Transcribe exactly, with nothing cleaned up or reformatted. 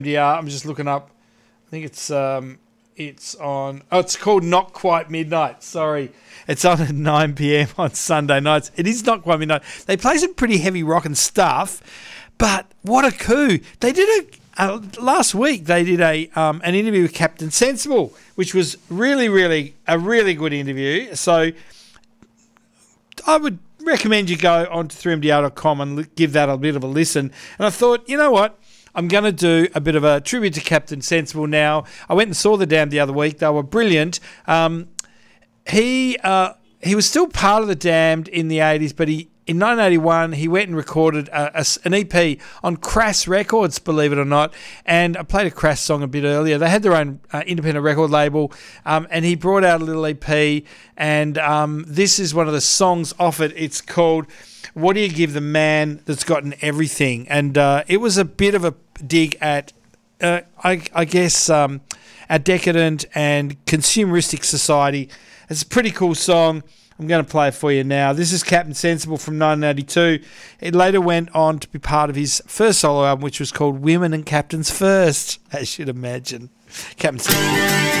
Yeah, I'm just looking up. I think it's um, it's on. Oh, it's called Not Quite Midnight. Sorry, it's on at nine p.m. on Sunday nights. It is Not Quite Midnight. They play some pretty heavy rock and stuff, but what a coup! They did a uh, last week. They did a um, an interview with Captain Sensible, which was really, really a really good interview. So I would recommend you go onto three m d r dot com and give that a bit of a listen. And I thought, you know what? I'm going to do a bit of a tribute to Captain Sensible now. I went and saw The Damned the other week. They were brilliant. Um, he uh, he was still part of The Damned in the eighties, but he in nineteen eighty-one, he went and recorded a, a, an E P on Crass Records, believe it or not. And I played a Crass song a bit earlier. They had their own uh, independent record label, um, and he brought out a little E P, and um, this is one of the songs off it. It's called What Do You Give the Man That's Gotten Everything? And uh, it was a bit of a dig at, uh, I, I guess, um, our decadent and consumeristic society. It's a pretty cool song. I'm going to play it for you now. This is Captain Sensible from nineteen eighty-two. It later went on to be part of his first solo album, which was called Women and Captains First, as you'd imagine. Captain Sensible.